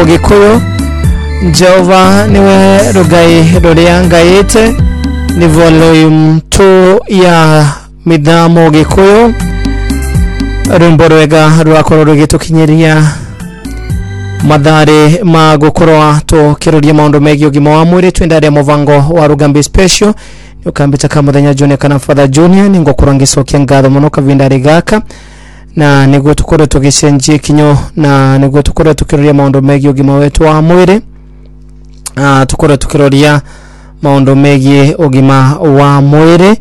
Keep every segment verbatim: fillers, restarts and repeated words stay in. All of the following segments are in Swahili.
Gikuyu Jehova niwe rugai ruria ngaite ni volume two ya Midhamo Gikuyu rumbo rwega rwakoro rugitukinyiria madhare ma gukorwa to kiruria maundu megi ugima wa mwiri twendare muvango wa Rugambi special ukambita kamuthenya Junior kana Father Junior ningo kurangisokia ngatho muno kavindari gaka na niguo tukore tugicenjie kinyo na niguo tukore tukiruria maundu megi ugima wetu wa mwiri ah tukore tukiruria maundu megi ugima wa mwiri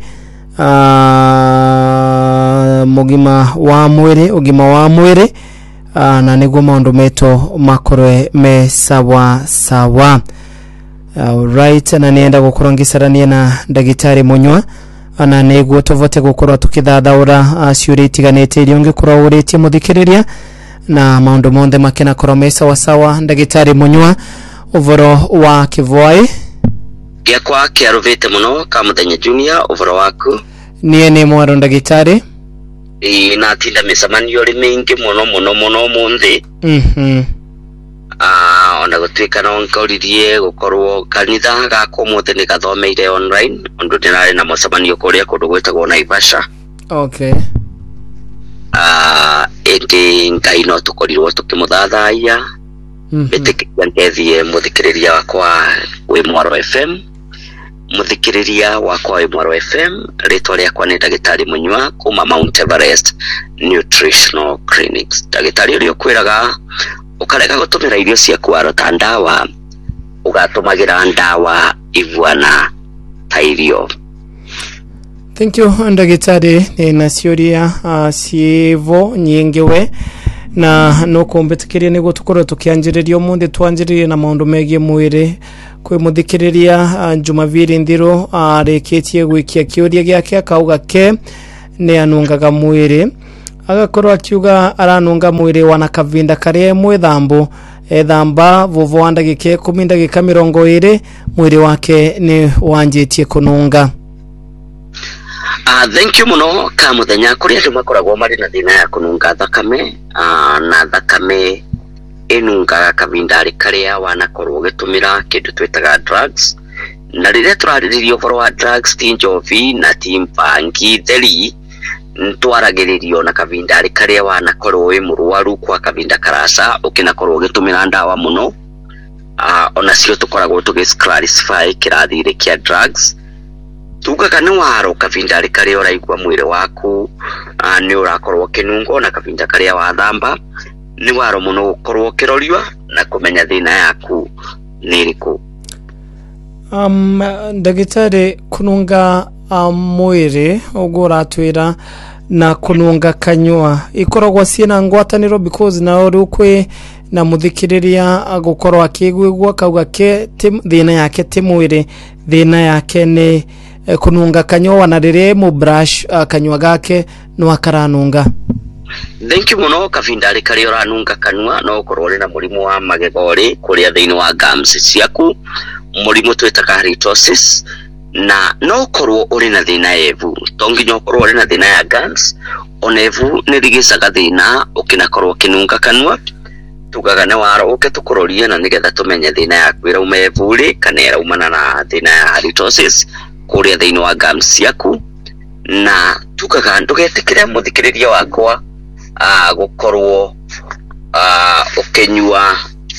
ah mugima wa mwiri ugima wa mwiri ah na niguo maundu meto makorwe me sawa sawa. Uh, right na nienda gukurangisarania na ndagitari Munywa ana niguo tuvote gukorwa tukithathaura uh, ciuri itiganite iria ungikorwa uritie muthikiriria na maundu monthe makena koromesa wasawa. Ndagitari Munywa uvoro wa kivoi ya kwa kiaruvite muno Kamuthenya Junior uvoro waku nie ni mwaro ndagitari e na tinda misamanio ri mingi muno muno muno munthi mhm ah ona gutwika no nkauririe gukorwo kanitha gako muthe ni gathomeire online undu ndirari na musamanio kuria kundu gwetagwo Naivasha. Okay. ah ende ngai no tukorirwo tukimuthathaiya bitikiria ngethie muthikiriria wakwa wi Mwaro F M muthikiriria wakwa wi Mwaro F M ritwa riakwa ni ndagitari Munywa kuma Mount Everest Nutritional Clinics. Ndagitari urio kwiraga ukareka gutumira irio ciaku arota ndawa ugatumagira ndawa ivwana ta irio. Thank you ndagitari ni nasioria uh, sievo nyingiwe na no kumbetikiria niguo tukorwo tukianjiriria umundi twanjiririe na maundu megie mwiri kwi muthikiriria uh, Jumaviri Ndiro areketie uh, gwikia kiuria giake akauga ke ni anungaga mwiri agakorwo akiuga aranunga mwiri wana kavinda karia mwithambo ethamba vovo wa ndagika ikumi ndagika mirongo iri mwiri wake ni wanjitie kununga. Ah uh, thank you muno Kamuthenya kuri andu makoragwo mari na thina ya kununga thakame uh, na thakame enunga kavindari karia wanakorwo gitumira kindu twetaga drugs na riria turariririo uvoro wa drugs ti njovi na ti mpangi theri ntwaragiririo na kavindari karia wanakorwo wi murwaru kwa kavinda karasa ukinakorwo gitumira ndawa muno uh, ona cio tukoragwo tugisclarify kirathire kia drugs tugaga ni waro kavindari karia uraigwa mwire waku uh, ni urakorwo kinungo na kavinda karia wathamba ni waro muno gukorwo kiroriwa na kumenya thina yaku niriku. Um ndagitari kununga um, mwiri ugura twira na kununga kanywa ikoragwo ciena ngwataniro because na uri kwi na muthikiriria agukorwa akigwigwa kauga ke thina yake ti mwiri thina yake ni eh, kununga kanywa na rire mu brush uh, kanywa gake no akaranunga. Thank you muno kavindari kari oranunga kanwa no korore na murimu wa magegori kuria thiini wa gums ciaku murimu twetaga halitosis na no korwo uri na thina evu tonginyo korwo uri na thina ya gums onevu ni rigicaga thina ukinakorwo kinunga kanwa tugaga ne waro uke tukororie na nigetha tumenye thina yaku ira umevu ri kana ira umana na thina ya halitosis kuria thiini wa gums ciaku na tugaga ndugetikire muthikiriria wakwa ah gukorwo ah ukenyua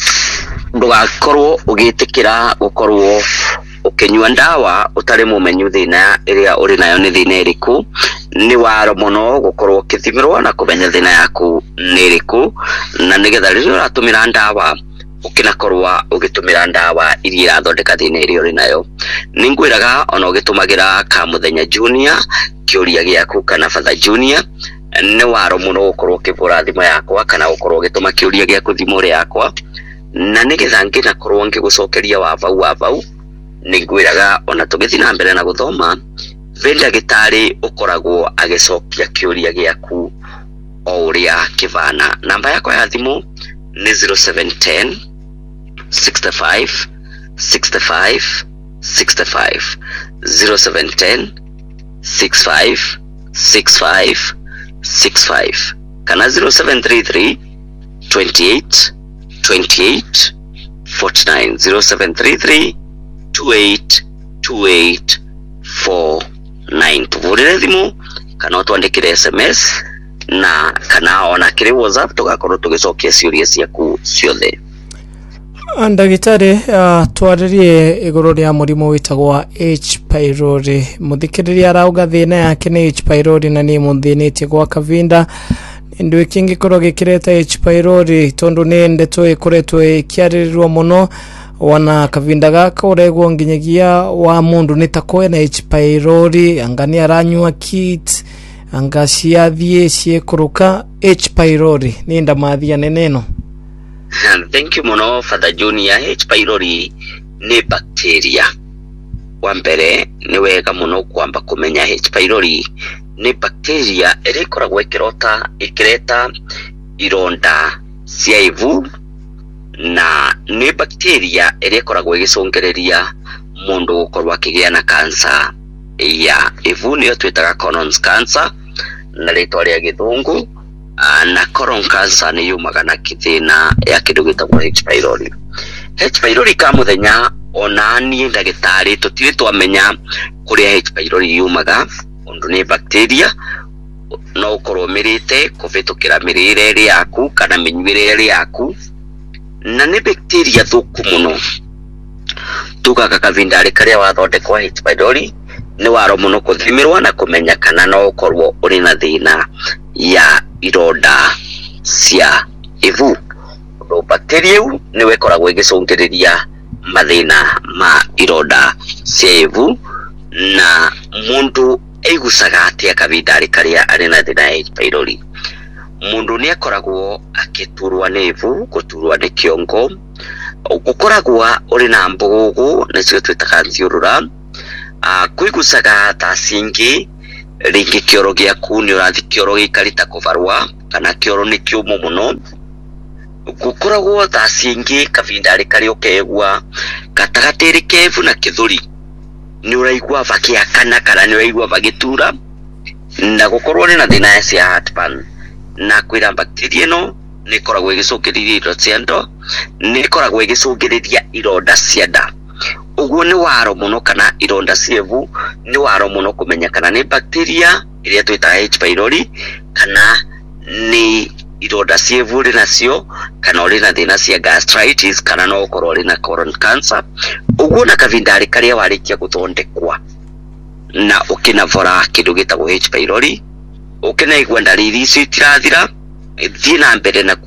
ndugakorwo ugitikira gukorwo ukenyua ndawa utari mumenyu thina iria uri nayo ni thina iriku ni waro muno gukorwo ukithimirwa na kumenya thina yaku ni iriku na nigetha riria uratumira ndawa ukinakorwa ugitumira ndawa iria irathondeka thina iria uri nayo. Ningwiraga ona ugitumagira Kamuthenya Junior kiuria giaku kana Father Junior ni waro muno gukorwo ukivura thimo yakwa kana gukorwo ugituma kiuria giaku thimo yakwa na nigetha ngina korwo ngigucokeria wa vau wa vau ningwiraga ona tugithina mbere na guthoma venda gitari ukoragwo agicokia kiuria giaku o uria kivana. Namba yakwa ya thimo ni zero seven one zero six five six five six five zero seven one zero six five six five six five kana zero seven three three twenty-eight twenty-eight four nine zero seven three three two eight two eight four nine. Tuvurire thimu kana utwandikire S M S na kana ona kiri WhatsApp tugakorwo tugicokia ciuria ciaku ciothe. Ndagitari uh, twaririe iguru ria murimo witagwa H pylori. Muthikiriria arauga thina yake ni H pylori na ni muthinetie gwa kavinda. Ndu kingi korwo gikireta H pylori tondu ni ndeto ikoretwo ikiarirwo muno wana kavinda gaka uregwo nginyagia wa mundu nitakoe na H pylori angani aranywa kit anga ciathie ciekuruka H pylori ni ndamathia neneno. Thank you muno Father Junior. H pylori ni bacteria. Wa mbere ni wega muno kwamba kumenya H pylori ni bacteria iri koragwo ikirota ikireta ironda cia ivu na ni bacteria iri koragwo igicungereria mundu gukorwa akigia na cancer ya ivu niyo twitaga colon cancer na ritwa ria githungu. Na colon cancer ni yumaga na kithina ya kindu gitagwo H pylori. H pylori ka muthenya ona ni ndagitari tutire twamenya kuria H pylori yumaga undu ni bacteria no ukorwo mirite kuvitukira mirire ri yaku kana minyuire ri yaku na ni bacteria thuku muno. Tugaga kavindari karia wathondekwa H pylori ni waro muno kuthimirwa na kumenya kana no ukorwo uri na thina ya ironda cia ivu. No bacteria u ni wekoragwo igicungereria mathina ma ironda cia ivu na mundu eigucaga atia kavindari karia ari na thina ya H pylori. Mundu ni akoragwo akiturwa ni ivu, guturwa ni kiongo, gukoragwo uri na mbugugu nicio twitaga thiurura, a kuigucaga ta singi ringi kioro giaku ni urathi kioro gikarita kuvarwa kana kioro ni kiumu muno. Gukoragwo ta singi kavindari karia ukegwa gatagatiri kevu na kithuri ni uraigwa vakiakana kana ni uraigwa vagitura na gukorwo ni na thina ya cia heartburn. Na kwira bacteria no ni koragwo igicungiriria ironda cia ndo, ni koragwo igicungiriria ironda cia nda. Uguo ni waro muno kana ironda cievu ni waro muno kumenya kana ni bacteria iria twitaga H pylori kana ni ironda cievu ri nacio kana uri na thina cia gastritis kana no ukorwo uri na colon cancer. Uguo na kavindari karia warikia guthondekwa na ukinavora kindu gitagwo H pylori, ukinaigua ndariri icio itirathira, thie na mbere na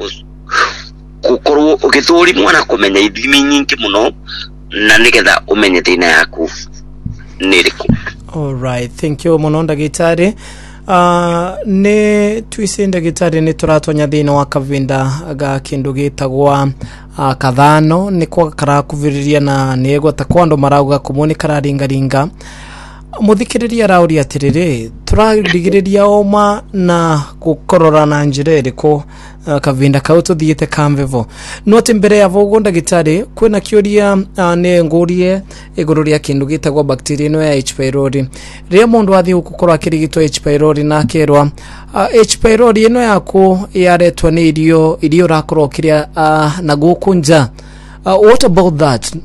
gukorwo ugithurimwo na kumenya ithimi nyingi muno na nigetha umenye thina yaku niriku. All right, thank you muno ndagitari. Uh, ne twise ndagitari ni turatonya thina wa kavinda ga kindu gitagwa uh, kathano ni kwa karakuviriria na niego takwando marauga kumuni kararinga ringa. Muthikiriria rauri atiriri turarigiriria oma na gukorora na njirere ko uh, kavinda kau tuthiete kamvevo no timbere ya vogo ndagitari kwina kiuria uh, ne ngurie iguru ria kindu gitagwa bacteria no ya H pylori. Ria mundu athi gukorwa kirigitwo H pylori na kerwa uh, H pylori ino yaku yaretwa ni irio irio rakorwo kiria uh, na gukunja. Uh, what about that?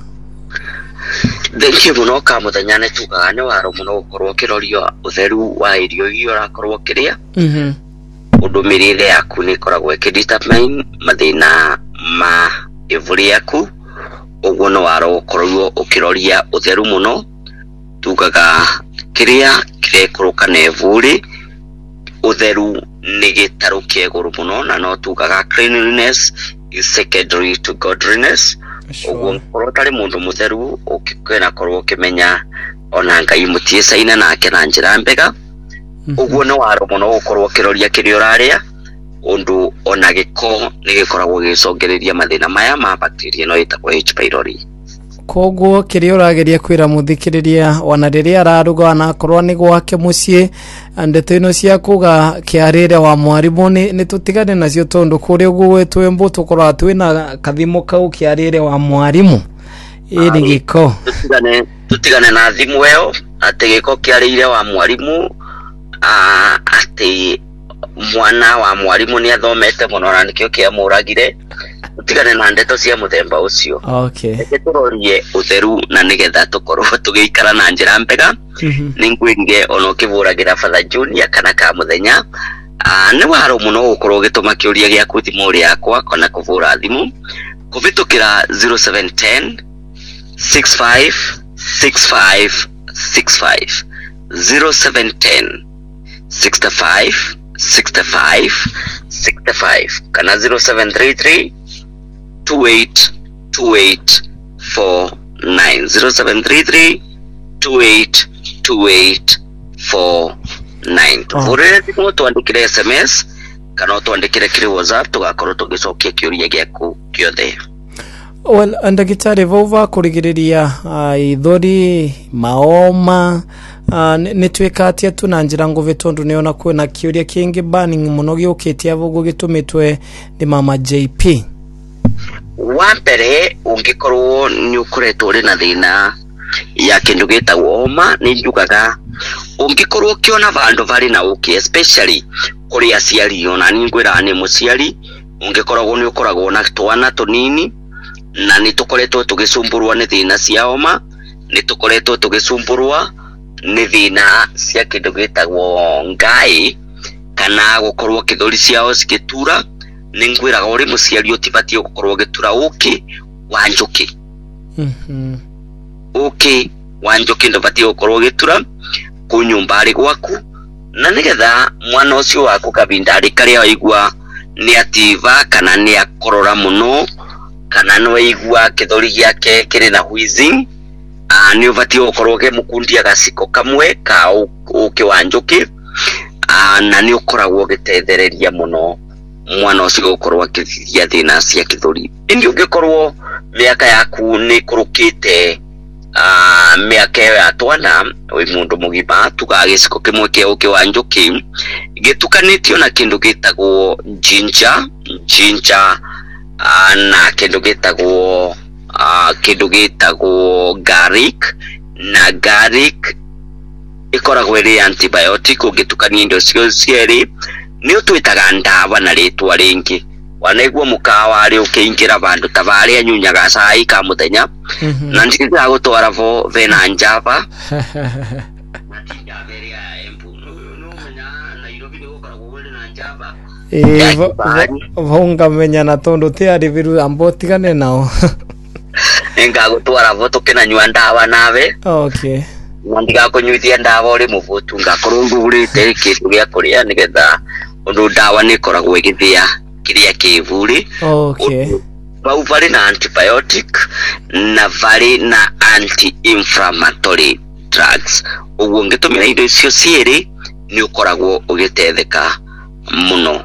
Thank you muno ka muthenya ne tugaga ni waro muno gukorwo kirorio utheru wa irio iyo rakorwo kiria. Mhm. Undu mirire yaku ni koragwo kidetermine mathina ma ivuri yaku. Uguo no waro gukorwo ukiroria utheru muno. Tugaga kiria kirekuruka na ivuri utheru ni gitarukie iguru muno na no tugaga cleanliness is secondary to godliness. Uguo korwo tari mundu mutheru ukikwena korwo ukimenya ona Ngai mutie saina nake na njira mbega. Uguo ni waro muno gukorwo kiroria kirio raria undu ona giko ni gikoragwo gicongeriria mathina maya ma bacteria no itagwo H pylori. Koguo kirio rageria kwira muthikiriria wana riria araruga na korwo ni gwake mucie ndeto ino cia kuga kiarire wa mwarimu ni, ni tutigane nacio tondu kuri uguo wetwe mbuto korwa twina kathimo kau kiarire wa mwarimu iri giko tutigane tutigane na thimu eo ati giko kiarire wa mwarimu a ati mwana wa mwarimu ni athomete muno na nikio kia muragire utigane na ndeto cia muthemba ucio. Okay. Turorie utheru na nigetha tukorwo tugiikara na njira mbega. Ningwinge ono kivuragira Father Junior kana ka muthenya. Ah, ni waro muno gukorwo gituma kiuria gia kuthimuri yakwa kana kuvura thimu kuvitukira zero seven one zero six five six five six five zero seven one zero six five six five six five kana zero seven three three two eight two eight four nine zero seven three three two eight two eight four nine. Tuvurire thimu tuandikire S M S kana tuandikire kiri WhatsApp tugakorwo tugicokia kiuria giaku kiothe. Well, ndagitari vova kurigiriria uh, ithori maoma uh, nitweka atia tu na njira nguvi tondu niona kwina kiuria kingi burning muno giukitie avugo gitumitwe ni Mama J P. Wampere ungikorwo ni ukuretwo uri na thina ya kindu gitagwo homa ni njugaga ungikorwo kiona vandu vari na uki especially kuri aciari ona ni ngwira ni muciari ungikoragwo ni ukoragwo na twana tunini na ni tukoretwo tugisumburwa ni thina cia homa ni tukoretwo tugisumburwa ni thina cia kindu gitagwo ngai kana gukorwo kithori ciao cigitura ni ngwiraga uri muciari utibati gukorwo gitura uki wa njuki. Mhm. Uki wa njuki ndobati gukorwo gitura ku nyumba ari gwaku na nigetha mwana ucio waku kabindari karia waigua ni ativa kana ni akorora muno kana no igua kithori giake kiri na wheezing ah ni ubati gukorwo ge mukundia gaciko kamwe ka uki wa njuki ah na ni ukoragwo gitethereria muno mwana ucio gukorwo akithia thina cia kithori. Indi ungikorwo miaka yaku ni kurukite ah miaka ya twana wi mundu mugima tugagiciko kimwe kia uki wa njuki gitukanitio na kindu gitagwo ginger ginger uh, na kindu gitagwo uh, kindu gitagwo garlic na garlic ikoragwo iri antibiotic ugitukania indo cio cieri ni utwitaga ndawa na ritwa ringi wanaigua mukawa ari ukiingira bandu tabari anyunyaga cai ka muthenya na ndiga gutwara vo vena njava eh vonga menya na tondo te ari viru ambotigane nao enga gutwara vo tukina nywa ndawa nawe. Okay. Ndiga kunyuithia ndawa uri muvutu ngakorwo ngugurite kindu gia kuria nigetha undu ndawa ni koragwo igithia kiria kivuri. Okay. Bau vari na antibiotic na vari na anti-inflammatory drugs. Uguo ngitumira indo icio cieri ni ukoragwo ugitetheka muno.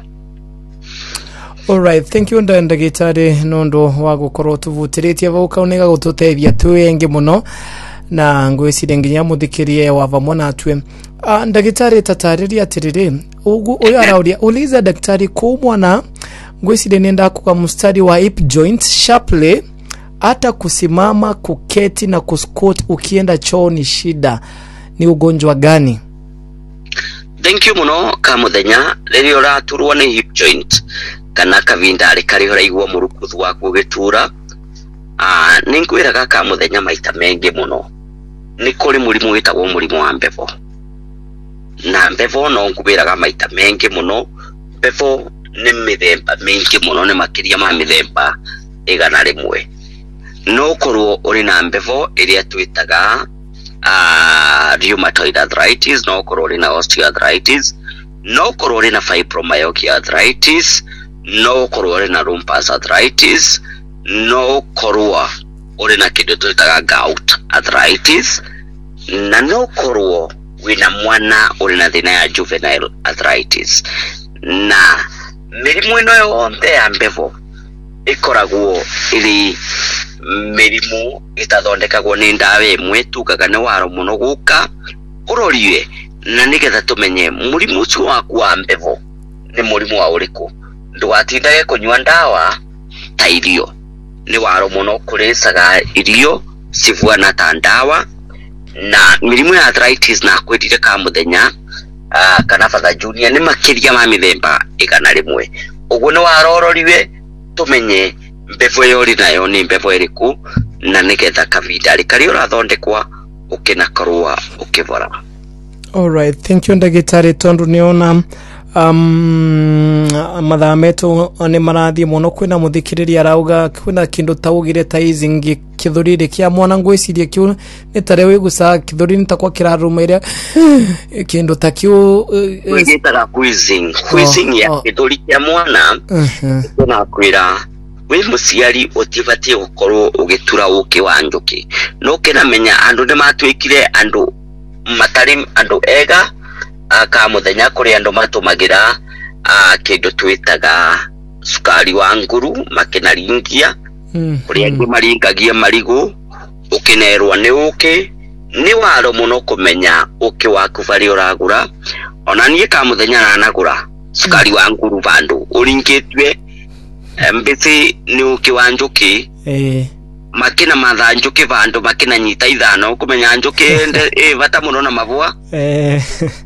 All right, thank you ndagitari nondo wa gukorwo tuvutiritie vauka uniga gututethia tuenge muno na ngwicire nginya muthikirie wa vamwe natwe. Ah, ndagitari tatariria atiriri ugu uyo arauria uliza daktari kumwana ngwicire nenda kuka mstari wa hip joint sharply hata kusimama kuketi na kusquat ukienda choo ni shida, ni ugonjwa gani? Thank you muno ka muthenya riri uraturwo ni hip joint kana kavindari kari uraigwa murukuthu waku gitura. Ah, ninkwiraga ka muthenya maita mengi muno ni kuri murimu witagwo murimu wa mbevo na mbevo no ngubiraga maita mengi muno. Mbevo ni mithemba mingi muno ni makiria ma mithemba igana rimwe. No korwo uri na mbevo iria twitaga ah rheumatoid arthritis, no korwo uri na osteoarthritis, no korwo uri na fibromyalgia arthritis, no korwo uri na lupus arthritis, no korwo uri na kindu twitaga gout arthritis, na no korwo wina mwana uri na thina ya juvenile arthritis. Na mirimu ino yothe ya mbevo ikoragwo iri mirimu itathondekagwo ni ndawa imwe tugaga ni waro muno guka uroriwe na nigetha tumenye murimu ucio waku wa mbevo ni murimu wa uriku. Ndugatindage kunywa ndawa ta irio, ni waro muno kuricaga irio civuana ta ndawa. Na mirimu ya arthritis na kwendire ka muthenya uh, kana Father Junior ni makiria ma mithemba igana rimwe. Uguo ni warororiwe tumenye mbevo yori nayo ni mbevo iriku na nigetha kavindari kari urathondekwa ukinakorwa ukivora. All right, thank you ndagitari tondu niona um mathaa metu ni marathie muno kwina muthikiriria arauga kwina kindu taugire ta izingi kithurire kia mwana ngwicirie kiu ni tare wigusa kithurire takwa kirarumaire kindu ta kiu wigitaga quizzing quizzing ya kithuri kia mwana na kwira we muciari utibatie gukorwo ugitura uki wa njuki no kena menya andu ni matwikire andu matari andu ega aka muthenya kuri andu matumagira kindu twitaga sukari wa nguru makinaringia kuri andu maringagia marigu ukinerwa ni uki ni waro muno kumenya uki waku bari uragura ona nie ka muthenya na nagura sukari wa nguru bandu uringitwe mbisi ni uki wa njuki eh makina matha njuki bandu makina nyita ithano kumenya njuki eh bata muno na mabua eh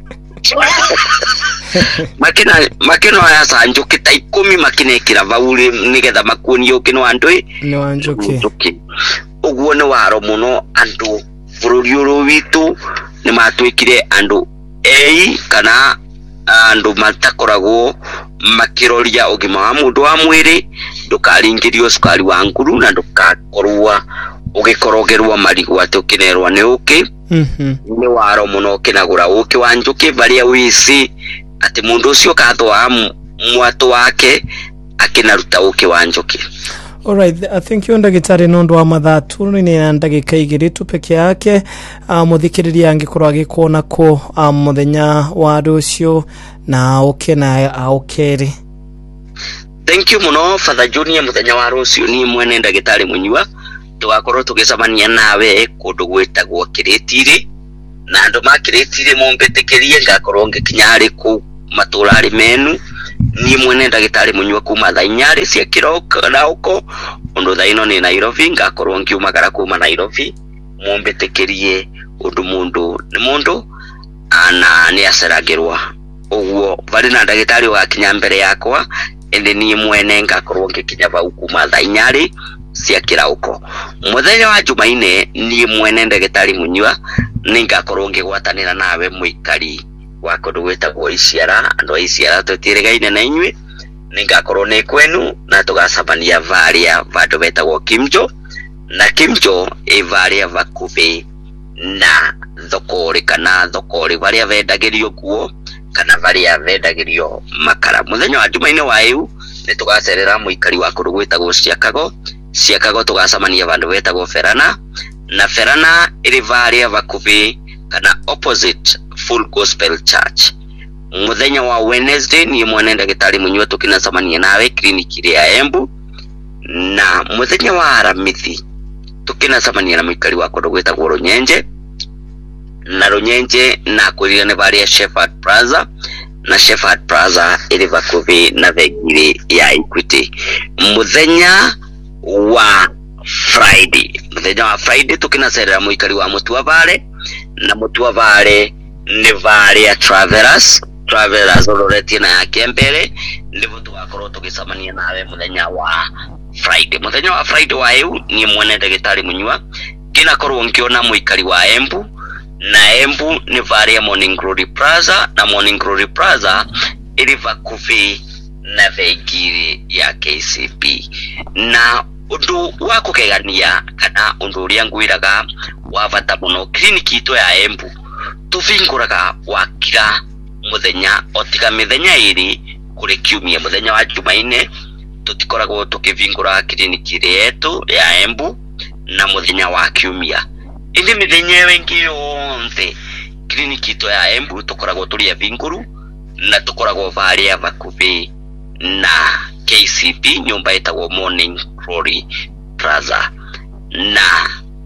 makina makina ya sa njuki ta ikumi makina ikira bauri nigetha makuoni uki no andui no njuki uguo ni waro muno andu bururi uru witu ni matwikire andu ei kana andu matakoragwo makiroria ugima wa mundu wa mwiri ndukaringirio sukari wa nguru na ndukakorwa ugikorogerwa marigu atukinerwa ni uki mhm ni waro muno kinagura uki wa njuki baria wisi ati mundu ucio kathwa mwatu wake akinaruta uki wa njuki. All right, I think you ndagitari nondu wa mathatu ni ndagika igiri tu peke yake uh, muthikiriria angikorwa agikona ko uh, muthenya wa rucio na ukena aukeri. Thank you muno Father Junior muthenya wa rucio ni mwene ndagitari munywa tugakorwo tugicamania nawe kundu gwitagwo Kiritiri na andu makiritire mumbetikirie ngakorwo ngikinyari ku maturari menu ni mwene ndagitari munywa kuma thainyari cia kiroko na uko undu thaino ni Nairobi ngakorwo ngiumagara kuma Nairobi mumbetikirie undu mundu ni mundu ana ni aceragirwa uguo bari na ndagitari wa kinya mbere yakwa ende ni mwene ngakorwo ngikinya bau kuma thainyari cia kirauko muthenya wa Jumaine ni mwene ndagitari munywa ningakorwo ngigwatanira nawe muikari wa kundu gwitagwo Iciara andu Iciara tutirigaine na inywe ningakorwo ni kwenu na tugacabania varia vandu betagwo Kimjo na Kimjo e varia vakubi na thokori kana thokori varia vendagirio kuo kana varia vendagirio makara. Muthenya wa Jumaine wa iu ni tugacerera muikari wa kundu gwitagwo Ciakago Ciakago tugacamania vandu betagwo Ferana na Ferana iri varia vakubi kana opposite Full Gospel Church. Muthenya wa Wednesday ni mwene ndagitari munywa tukinacamania nawe kliniki ya Embu na muthenya wa Aramithi tukinacamania na muikari wa kundu gwitagwo Runyenje na Runyenje na kurira ne varia Shepherd Plaza na Shepherd Plaza iri vakuvi na vegiri ya Equity. Muthenya wa Friday muthenya wa Friday tukinacerera muikari wa Mutua Vale na Mutua Vale ni varia Travelers Travelers ororeti na yake mbere ndivyo tugakorwo tugicamania nawe muthenya wa Friday. Muthenya wa Friday wa eu ni mwene ndagitari munywa kina korwo nkiona muikari wa Embu na Embu ni varia Morning Glory Plaza na Morning Glory Plaza iri vakuvi na vegiri ya K C P na undu wa kukegania kana undu uria ngwiraga wa bata muno kliniki ito ya Embu tuvinguraga wakira muthenya otiga mithenya iri kuri kiumia. Muthenya wa Jumaine tutikoragwo tukivingura kliniki yetu ya Embu na muthenya wa kiumia. Indi mithenya wengi yonse kliniki ito ya Embu tukoragwo turi ya vinguru na tukoragwo varia vakuvi na K C P nyumba itagwo Morning Glory Plaza na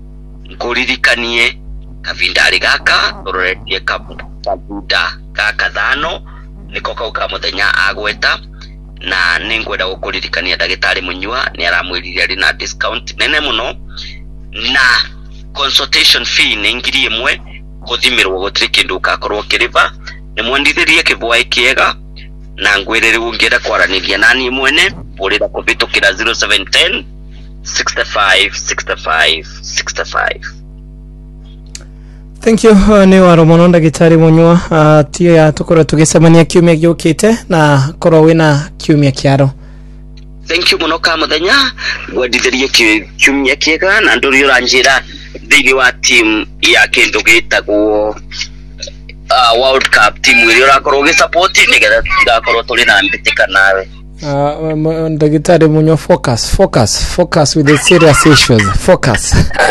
nguririkanie kavindari gaka roretie kabuda gaka thano niko kau ka muthenya agweta na ningwenda gukuririkania ndagitari munywa ni aramwirire ari na discount nene muno na consultation fee ni ngiri imwe kuthimirwo gutiri kindu kakorwo kiriva ni mwendithirie kivwa ikiega na ngwirire ungienda kwaraniria nani mwene urira kuvitukira zero seven one zero sixty-five sixty-five sixty-five. Thank you. Uh, ni waro mono ndagitari munywa uh, tiyo ya tukoro tugisemania kiumia giukite na koro wina kiumia kiaro. Thank you muno ka muthenya gwendithirie kiumia kiega na nduri uranjira thiini wa team ya kindu gitagwo uh, World Cup team iri urakorwo gi support nigetha tigakorwo tuli na mbitika nawe. Uh, ndagitari munywa focus focus focus with the serious issues focus.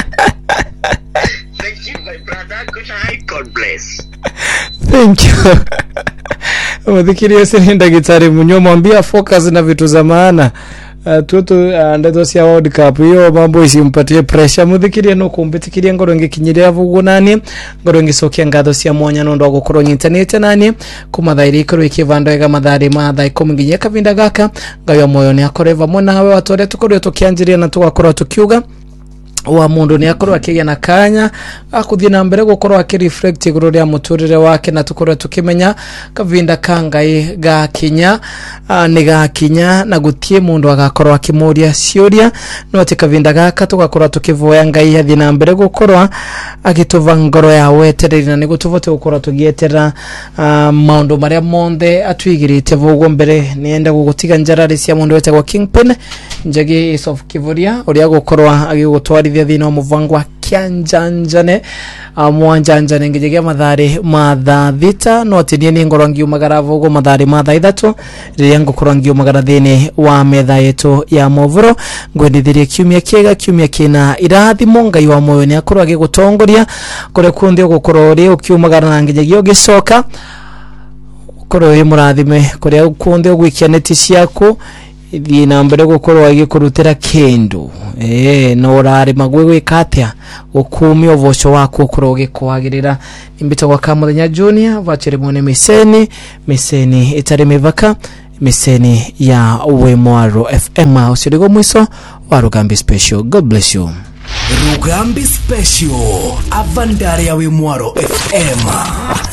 Thank you my brother, good night, God bless. Thank you. Mudhikiria sini ndagitari munywa mwambia focus na vitu za maana. Uh, tutu uh, ndeto cia World Cup hiyo mambo isimpatie pressure. Mudhikiria no kumbetikiria ngoro ngikinyiria vugu nani ngoro ngicokia ngatho cia mwanya no ndo gukorwo nyitanite nani kumathairi ikoro ikivando ega mathari mathai kuminginya kavinda gaka ngayo moyo ni akoreva mona we watore tukorwo tukianjiria na tugakorwo tukiuga wa mundu ni akorwo akigia na kanya akuthie na mbere gukorwo akireflect iguru ria muturire wake na tukorwo tukimenya kavinda kangai ga kinya ni ga kinya na gutie mundu agakorwo akimuria ciuria no ati kavinda gaka tugakorwo tukivoya ngai athie na mbere gukorwo agituva ngoro ya wetereri na nigutuvote gukorwo tugietera uh, maundu maria monde atwigirite vugo mbere nienda gugutiga njarari cia mundu wetagwa Kingpin Njagi is of Kivuria uria gukorwo agigutwari thina muvangwa kyanjanjane mwanjanjane ngijegia mathari matha thita no tinie ni ngoro ngiumagara vugo mathari matha ithatu riria ngukorwo ngiumagara thini wa metha yetu ya movuro ngwendithirie kiumia kiega kiumia kina irathimo ngai wa moyo ni akorwo agigutongoria kore kundi gukorwo ri ukiumagara na ngijegia ugicoka kore ri murathime kore kundi ugwikia neti ciaku thie na mbere gukorwo agikurutira kindu eh no rari magwegwe katia ukumi ovoco wako ukorwo gikwagirira imbito kwa Kamuthenya Junior vachire mone miseni miseni itari mivaka miseni ya Wemwaro F M usirigo mwiso wa Rugambi Special. God bless you. Rugambi Special Avandari ya Wemwaro F M.